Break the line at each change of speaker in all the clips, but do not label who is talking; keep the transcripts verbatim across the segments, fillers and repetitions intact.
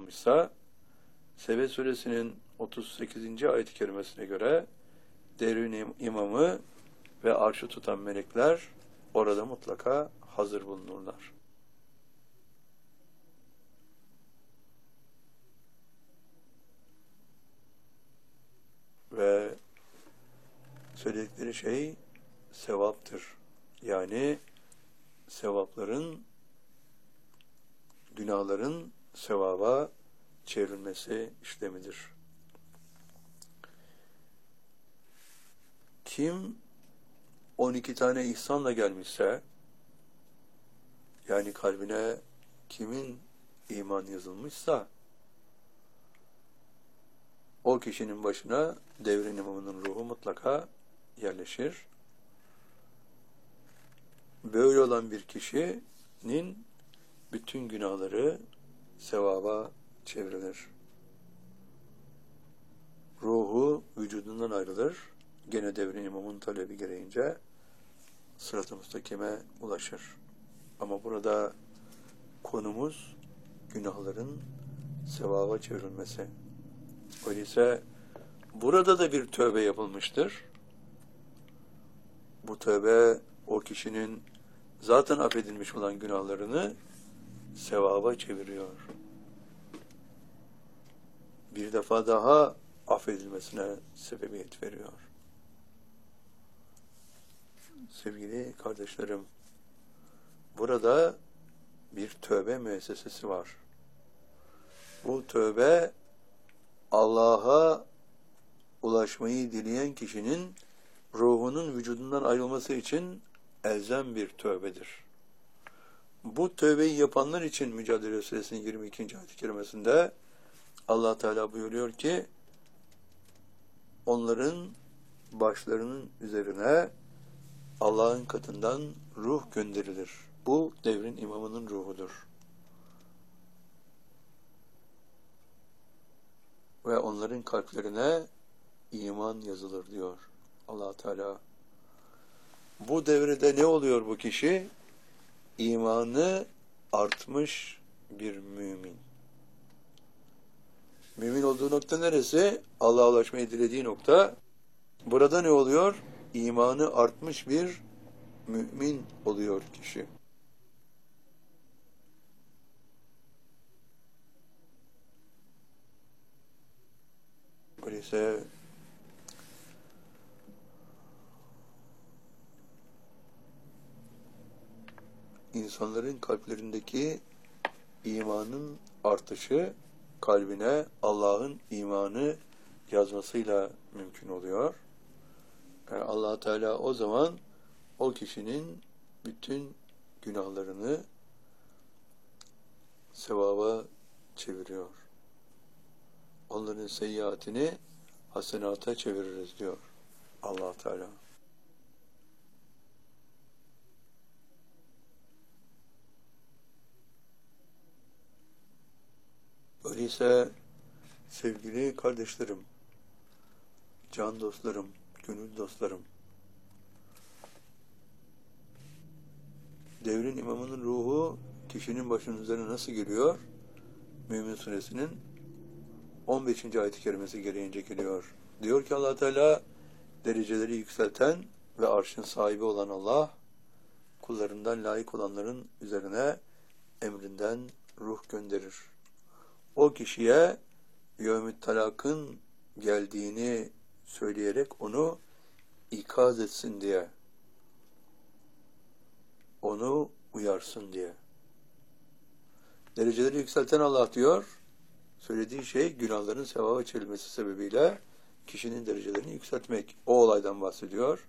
yazılmışsa, Sebe suresinin otuz sekizinci ayet-i kerimesine göre devrin imamı ve arşı tutan melekler orada mutlaka hazır bulunurlar. Ve söyledikleri şey sevaptır. Yani sevapların, günahların sevaba çevrilmesi işlemidir. Kim on iki tane ihsanla gelmişse, yani kalbine kimin iman yazılmışsa, o kişinin başına devrin imamının ruhu mutlaka yerleşir. Böyle olan bir kişinin bütün günahları sevaba çevrilir. Ruhu vücudundan ayrılır. Gene devrin imamın talebi gereğince sırat-ı müstakime ulaşır. Ama burada konumuz günahların sevaba çevrilmesi. Öyleyse burada da bir tövbe yapılmıştır. Bu tövbe o kişinin zaten affedilmiş olan günahlarını sevaba çeviriyor. Bir defa daha affedilmesine sebebiyet veriyor. Sevgili kardeşlerim, burada bir tövbe müessesesi var. Bu tövbe Allah'a ulaşmayı dileyen kişinin ruhunun vücudundan ayrılması için elzem bir tövbedir. Bu tövbeyi yapanlar için Mücadele Suresinin yirmi ikinci ayet-i kerimesinde Allah Teala buyuruyor ki, onların başlarının üzerine Allah'ın katından ruh gönderilir. Bu devrin imamının ruhudur. Ve onların kalplerine iman yazılır diyor Allah Teala. Bu devrede ne oluyor bu kişi? İmanı artmış bir mümin. Mümin olduğu nokta neresi? Allah'a ulaşmayı dilediği nokta. Burada ne oluyor? İmanı artmış bir mümin oluyor kişi. Öyleyse insanların kalplerindeki imanın artışı kalbine Allah'ın imanı yazmasıyla mümkün oluyor. Yani Allah Teala o zaman o kişinin bütün günahlarını sevaba çeviriyor. Onların seyyiatini hasenata çeviririz diyor Allah Teala. Öyleyse sevgili kardeşlerim, can dostlarım, gönül dostlarım, devrin imamının ruhu kişinin başının üzerine nasıl geliyor? Mümin Suresinin on beşinci ayet-i kerimesi gereğince geliyor. Diyor ki Allah Teala, dereceleri yükselten ve arşın sahibi olan Allah, kullarından layık olanların üzerine emrinden ruh gönderir. O kişiye yevm-i talakın geldiğini söyleyerek onu ikaz etsin diye, onu uyarsın diye. Dereceleri yükselten Allah diyor, söylediği şey günahların sevaba çevrilmesi sebebiyle kişinin derecelerini yükseltmek. O olaydan bahsediyor.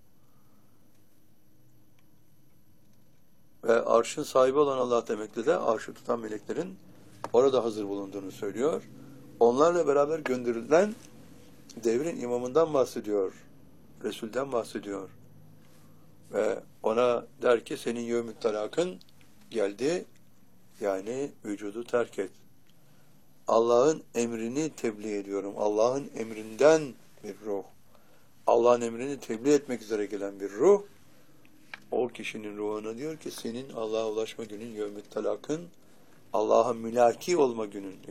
Ve arşın sahibi olan Allah demekle de arşı tutan meleklerin orada hazır bulunduğunu söylüyor. Onlarla beraber gönderilen devrin imamından bahsediyor. Resul'den bahsediyor. Ve ona der ki senin yevm-i talakın geldi, yani vücudu terk et. Allah'ın emrini tebliğ ediyorum. Allah'ın emrinden bir ruh. Allah'ın emrini tebliğ etmek üzere gelen bir ruh. O kişinin ruhuna diyor ki senin Allah'a ulaşma günün yevm-i talakın, Allah'a mülaki olma günün.